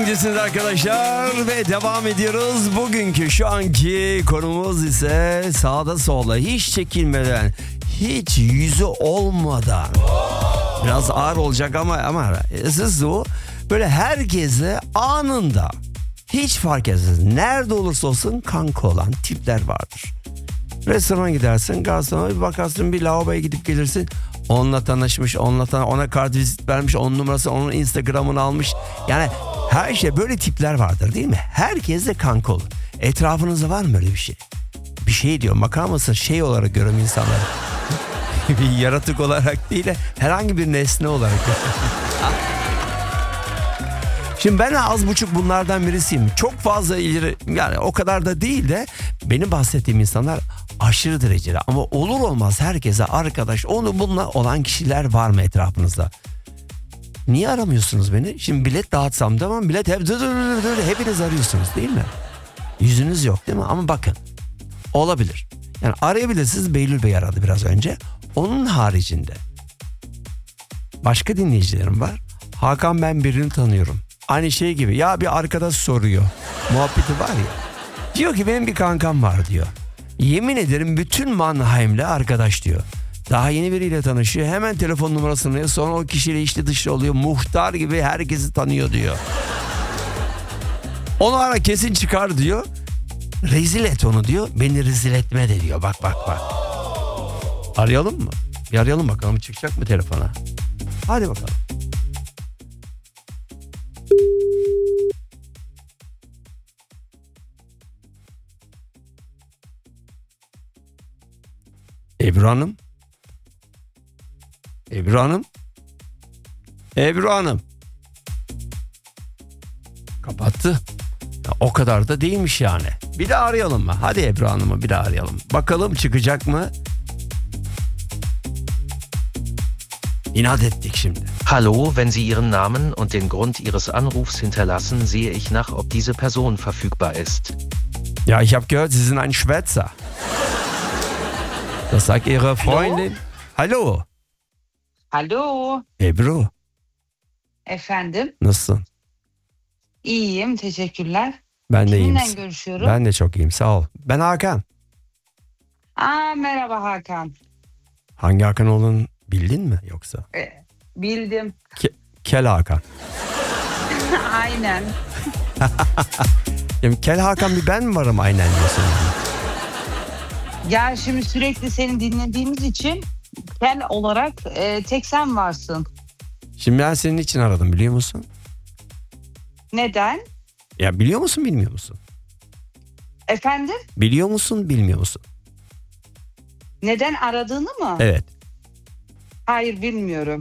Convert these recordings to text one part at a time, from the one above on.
Morning'desiniz arkadaşlar ve devam ediyoruz. Bugünkü şu anki konumuz ise sağda solda hiç çekinmeden, hiç yüzü olmadan. Biraz ağır olacak ama esas o. Böyle herkese anında, hiç fark etmez, nerede olursa olsun kanka olan tipler vardır. Restorana gidersin, garsona bir bakarsın, bir lavaboya gidip gelirsin. Onunla tanışmış, ona kartvizit vermiş, onun numarası, onun Instagram'ını almış. Yani her şey, böyle tipler vardır değil mi? Herkesle kanka olur. Etrafınızda var mı öyle bir şey? Bir şey diyor, bakar mısın, şey olarak görüyorum insanları. Bir yaratık olarak değil de herhangi bir nesne olarak. Şimdi ben az buçuk bunlardan birisiyim. Çok fazla ileri, yani o kadar da değil de benim bahsettiğim insanlar aşırı derecede. Ama olur olmaz herkese arkadaş, onu bununla olan kişiler var mı etrafınızda? Niye aramıyorsunuz beni? Şimdi bilet dağıtsam, tamam, bilet hep hepiniz arıyorsunuz değil mi? Yüzünüz yok değil mi? Ama bakın, olabilir. Yani arayabilirsiniz. Behlül Bey aradı biraz önce. Onun haricinde başka dinleyicilerim var. Hakan, ben birini tanıyorum. Aynı şey gibi, ya bir arkadaş soruyor. Muhabbeti var ya. Diyor ki benim bir kankam var diyor. Yemin ederim bütün Mannheim'le arkadaş diyor. Daha yeni biriyle tanışıyor. Hemen telefon numarasını alıyor. Sonra o kişiyle içli dışlı oluyor. Muhtar gibi herkesi tanıyor diyor. Onu ara, kesin çıkar diyor. Rezil et onu diyor. Beni rezil etme de diyor. Bak. Arayalım mı? Bir arayalım bakalım, çıkacak mı telefona? Hadi bakalım. Ebru Hanım. Kapattı. Ya, o kadar da değilmiş yani. Bir daha arayalım mı? Hadi Ebru Hanım'ı bir daha arayalım. Bakalım çıkacak mı? İnat ettik şimdi. Hallo, wenn Sie Ihren Namen und den Grund Ihres Anrufs hinterlassen, sehe ich nach, ob diese Person verfügbar ist. Ja, ich habe gehört, Sie sind ein Schwätzer. Das sagt Ihre Freundin. Hallo. Alo, Ebru, efendim. nasılsın? İyiyim, teşekkürler. Ben de iyiyim. Kiminle görüşüyorum? Ben de çok iyiyim, sağ ol. Ben Hakan. Merhaba Hakan. Hangi Hakan olduğunu bildin mi yoksa? Bildim. Kel Hakan. Aynen. Yani Kel Hakan bir ben mi varım aynen diyorsun yani? Ya şimdi sürekli seni dinlediğimiz için sen olarak tek sen varsın. Şimdi ben senin için aradım, biliyor musun? Neden? Ya biliyor musun, bilmiyor musun? Efendim? Biliyor musun, bilmiyor musun? Neden aradığını mı? Evet. Hayır, bilmiyorum.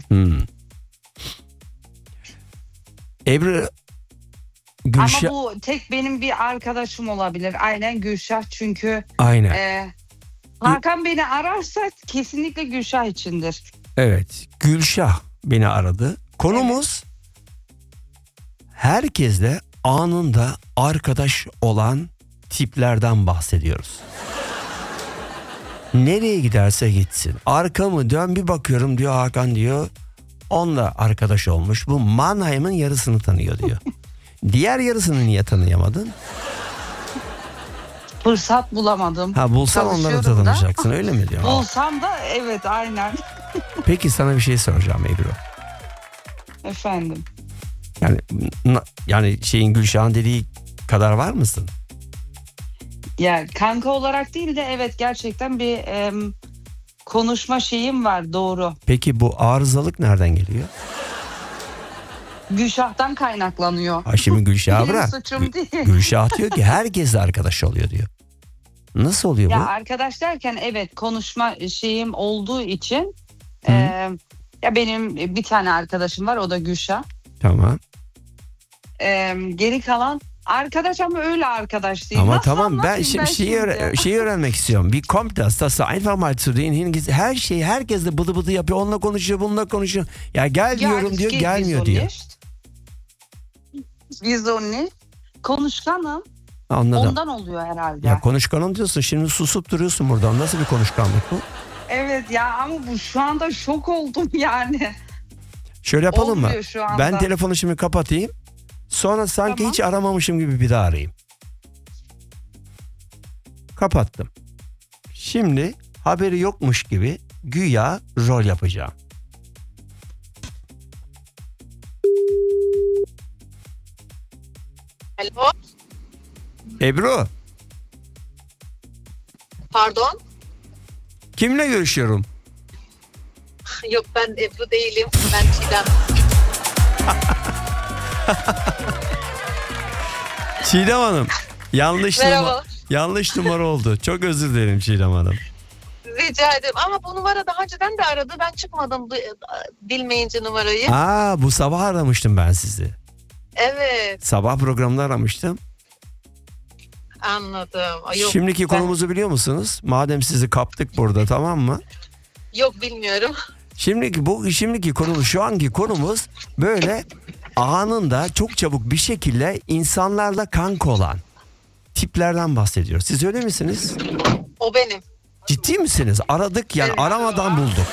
Ebru, Gülşah. Ama bu tek benim bir arkadaşım olabilir. Aynen Gülşah, çünkü Aynen. Hakan beni ararsa kesinlikle Gülşah içindir. Evet, Gülşah beni aradı. Konumuz herkesle anında arkadaş olan tiplerden bahsediyoruz. Nereye giderse gitsin, arkamı dön bir bakıyorum diyor, Hakan diyor, onunla arkadaş olmuş. Bu Mannheim'ın yarısını tanıyor diyor. Diğer yarısını niye tanıyamadın? Fırsat bulamadım. Ha, bulsan onları Çalışıyorum da. tanıyacaksın, öyle mi diyor? Bulsam da evet, aynen. Peki sana bir şey soracağım Ebru. Efendim. Yani şeyin, Gülşah'ın dediği kadar var mısın? Ya kanka olarak değil de evet, gerçekten bir konuşma şeyim var, doğru. Peki bu arızalık nereden geliyor? Gülşah'tan kaynaklanıyor. Ha, şimdi Gülşah'ı Benim bırak. suçum değil. Gülşah diyor ki herkesle arkadaş oluyor diyor. Nasıl oluyor Ya bu? arkadaş derken evet, konuşma şeyim olduğu için ya benim bir tane arkadaşım var, o da Gülşah. Tamam. Geri kalan arkadaş, ama öyle arkadaş değil. Ama Nasıl tamam, ben anlatayım şimdi şeyi öğrenmek istiyorum. Bir kommt das einfach mal zu denen hin, her şeyi herkesle bıdı bıdı yapıyor. Onunla konuşuyor, bununla konuşuyor. Ya gel diyorum es diyor, geht gelmiyor wieso diyor. nicht? Wieso nicht? Konuşkanım. Anladım. Ondan oluyor herhalde. Ya konuşkanım diyorsun, şimdi susup duruyorsun burada. Nasıl bir konuşkanlık bu? Evet ya, ama bu şu anda şok oldum yani. Şöyle yapalım mı? Olmuyor şu anda. Ben telefonu şimdi kapatayım. Sonra sanki Tamam. hiç aramamışım gibi bir daha arayayım. Kapattım. Şimdi haberi yokmuş gibi güya rol yapacağım. Alo, Ebru, pardon. kimle görüşüyorum? Yok, ben Ebru değilim. Ben Çiğdem. Çiğdem Hanım. Merhaba. Yanlış numara oldu. Çok özür dilerim Çiğdem Hanım. Rica ederim. Ama bu numara daha önceden de aradı. Ben çıkmadım bilmeyince numarayı. Bu sabah aramıştım ben sizi. Evet, Sabah programında aramıştım. anladım. Yok, Şimdiki ben- konumuzu biliyor musunuz? Madem sizi kaptık burada, tamam mı? Yok, bilmiyorum. Şimdiki konumuz, şu anki konumuz böyle anında çok çabuk bir şekilde insanlarla kanka olan tiplerden bahsediyoruz. Siz öyle misiniz? O benim. Ciddi misiniz? Aradık yani, Evet. aramadan bulduk.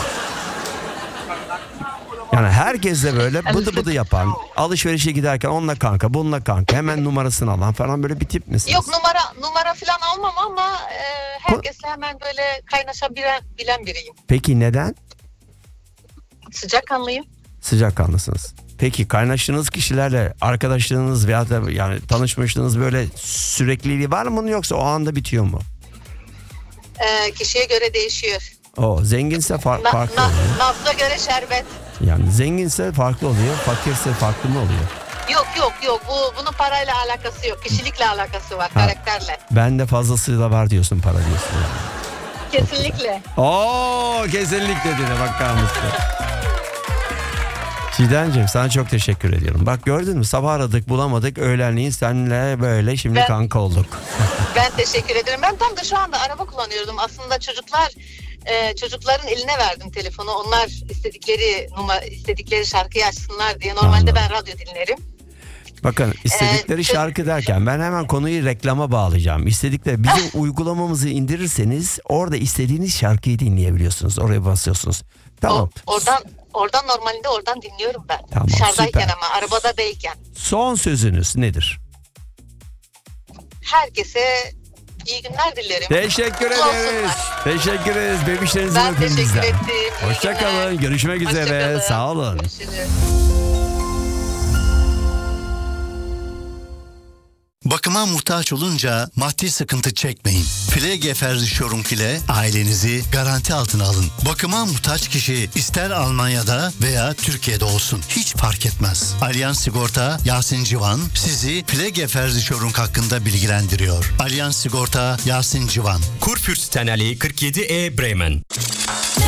Yani herkesle böyle bıdı bıdı yapan, alışverişe giderken onunla kanka, bununla kanka, hemen numarasını alan falan böyle bir tip misiniz? Yok, numara falan almam ama herkesle hemen böyle kaynaşabilen biriyim. Peki neden? Sıcakkanlıyım. Sıcakkanlısınız. Peki kaynaştığınız kişilerle arkadaşlığınız veya da yani tanışmışlığınız böyle sürekliliği var mı bunun, yoksa o anda bitiyor mu? Kişiye göre değişiyor. O zenginse farklı oluyor. Nabza göre şerbet. Yani zenginse farklı oluyor, fakirse farklı mı oluyor? Yok. Bunun parayla alakası yok. Kişilikle alakası var, karakterle. Bende fazlasıyla var diyorsun, para diyorsun yani. Kesinlikle. Kesinlikle dedi, bakar mısın? Çiğdemciğim, sana çok teşekkür ediyorum. Bak gördün mü, sabah aradık bulamadık, öğlenleyin seninle böyle şimdi Ben- kanka olduk. Ben teşekkür ederim. Ben tam da şu anda araba kullanıyordum. Aslında çocukların eline verdim telefonu. Onlar istedikleri şarkıyı açsınlar diye. Normalde Anladım. ben radyo dinlerim. Bakın, istedikleri çok- şarkı derken ben hemen konuyu reklama bağlayacağım. İstedikleri, bizim uygulamamızı indirirseniz orada istediğiniz şarkıyı dinleyebiliyorsunuz. Oraya basıyorsunuz. Tamam. Oradan normalde oradan dinliyorum ben. Tamam, Dışarıdayken süper. ama arabada değilken. Son sözünüz nedir? Herkese iyi günler dilerim. Teşekkür Mutlu ederiz. olsunlar. Teşekkür ederiz. Bebişlerinizin Ben öpün teşekkür bizden. ettim. İyi Hoşçakalın. günler. Görüşmek üzere. Hoşçakalın. Sağ olun. Görüşürüz. Bakıma muhtaç olunca maddi sıkıntı çekmeyin. Plege Ferrişörünk ile ailenizi garanti altına alın. Bakıma muhtaç kişi ister Almanya'da veya Türkiye'de olsun, hiç fark etmez. Allianz Sigorta Yasin Civan sizi Plege Ferrişörünk hakkında bilgilendiriyor. Allianz Sigorta Yasin Civan. Kurfürstenallee 47E Bremen.